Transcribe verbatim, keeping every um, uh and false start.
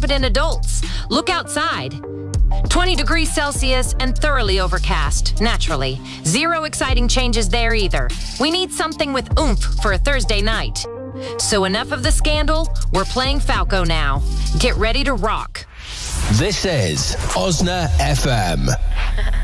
confident adults. Look outside. twenty degrees Celsius and thoroughly overcast, naturally. Zero exciting changes there either. We need something with oomph for a Thursday night. So enough of the scandal. We're playing Falco now. Get ready to rock. This is Osna F M.